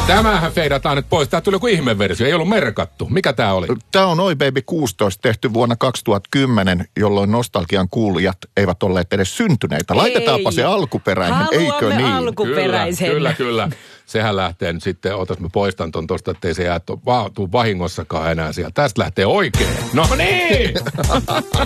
Tämähän feidataan nyt pois. Tää tuli joku ihmeversio, ei ollut merkattu. Mikä tää oli? Tämä on Oi Baby 16 tehty vuonna 2010, jolloin nostalgian kuulijat eivät olleet edes syntyneitä. Laitetaanpa se alkuperäinen, eikö niin? Alkuperäisen. Kyllä. Sehän lähtee nyt sitten, mä poistan ton tosta, ettei se tuu vahingossakaan enää siellä. Tästä lähtee oikein. No niin!